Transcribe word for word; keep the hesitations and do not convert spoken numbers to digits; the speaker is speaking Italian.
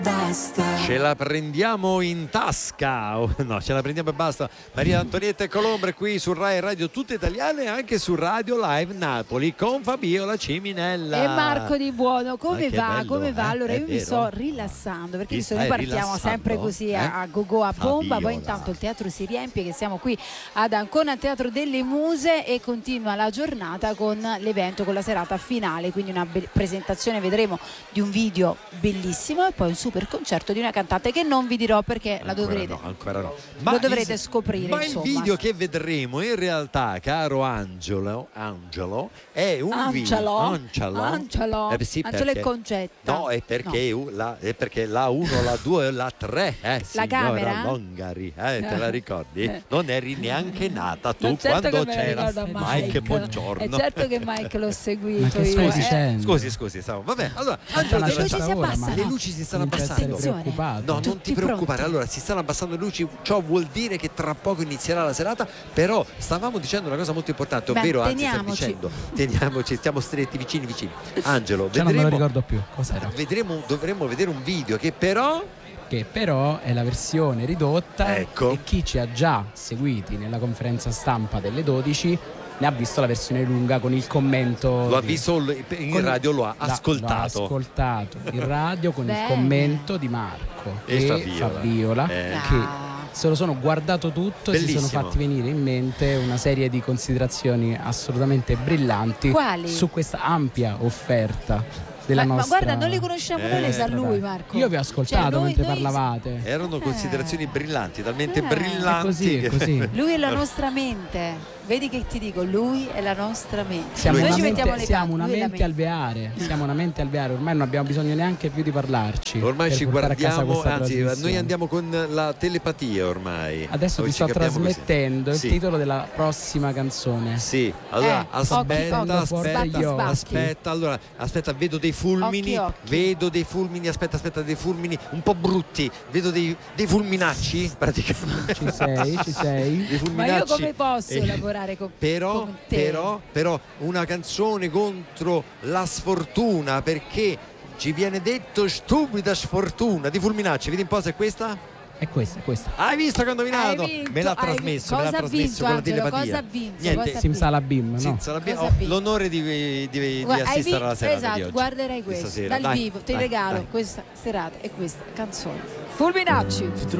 Basta. Ce la prendiamo in tasca, oh, no, ce la prendiamo e basta. Maria Antonietta Colombre qui su Rai Radio Tutta Italiana e anche su Radio Live Napoli con Fabiola Ciminella e Marco Di Buono. Come ah, va? bello, come va? Eh? Allora È io mi vero? sto rilassando perché Ti di solito stai noi partiamo rilassando? sempre così Eh? a, a go-go a bomba, Fabiola. poi intanto il teatro si riempie, che siamo qui ad Ancona al Teatro delle Muse e continua la giornata con l'evento, con la serata finale, quindi una be- presentazione, vedremo, di un video bellissimo e poi un super concerto di una cantante che non vi dirò perché la Ancora dovrete, no, ancora no. lo dovrete il, scoprire. Ma insomma. il video che vedremo in realtà, caro Angelo, Angelo è un Angelo, video. Angelo, Eh, sì, Angelo perché- e Concetta. No, è perché, u- la, è perché la uno, la due e la tre, eh, La camera? Longari, eh, te la ricordi? Eh. Non eri neanche nata tu Ma certo quando che me la c'era ricordo Mike Buongiorno. È certo che Mike l'ho seguito Ma che io, stai eh. dicendo? Scusi, scusi, stavo. Vabbè, allora, Angelo, la le cosa luci c'ha? si ora, abbassano. Le luci si stanno Comincia a abbassando. essere preoccupato. No, non Tutti ti preoccupare. pronti? Allora, si stanno abbassando le luci, ciò vuol dire che tra poco inizierà la serata, però stavamo dicendo una cosa molto importante, Beh, ovvero anzi stiamo teniamoci. dicendo, teniamoci, stiamo stretti vicini vicini. Angelo, Cioè, non me lo vedremo, ricordo più cos'era. vedremo dovremmo vedere un video che però Che però è la versione ridotta, Ecco. e chi ci ha già seguiti nella conferenza stampa delle dodici ne ha visto la versione lunga con il commento. lo ha di- visto in con- radio, lo ha la- ascoltato. L'ha ascoltato in radio con il Bene. commento di Marco E e, Fabiola. Fabiola, Eh. che Ah. se lo sono guardato tutto e si sono Bellissimo. fatti venire in mente una serie di considerazioni assolutamente brillanti Quali? su questa ampia offerta della ma, ma nostra. guarda, non li conosciamo noi, Eh, le sa lui, dai. Marco. Io vi ho ascoltato Cioè, noi- mentre noi- parlavate. Erano considerazioni brillanti, talmente Eh. brillanti. È così, è che- così. Lui è la nostra mente. Vedi che ti dico, lui è la nostra mente. Siamo, Noi una ci mente, mettiamo le siamo carte, una lui è la mente alveare, siamo una mente alveare, ormai non abbiamo bisogno neanche più di parlarci. Ormai per ci portare a casa guardiamo, questa anzi, trasmissione. noi andiamo con la telepatia ormai. Adesso Noi ti ci sto capiamo così. trasmettendo Sì. il titolo della prossima canzone. Sì, allora Eh, aspetta, occhi, occhi, aspetta, sbacchi, sbacchi. aspetta, allora, aspetta, vedo dei fulmini, Occhi, occhi. vedo dei fulmini, aspetta, aspetta, dei fulmini un po' brutti, vedo dei, dei fulminacci, praticamente. Ci sei, ci sei. Dei Ma fulminacci. io come posso Eh, lavorare con, Però, con te? però, però, una canzone contro la sfortuna, perché ci viene detto stupida sfortuna di Fulminacci. Vedi un po' se è questa? È questa, è questa. Hai visto che ho indovinato? Hai vinto, Me l'ha hai trasmesso, vinto. me l'ha Cosa ha trasmesso vinto, con la Angelo? telepatia. Cosa ha vinto? Niente, Cosa ha Simsalabim, Sì, no? sarà bien- Cosa ho ha vinto? l'onore di, di, di Guarda, hai assistere vi- alla serata esatto, di oggi. guarderai Questa questo sera. dal Dai, vivo, ti dai, regalo dai. questa serata e questa canzone. Fulminacci.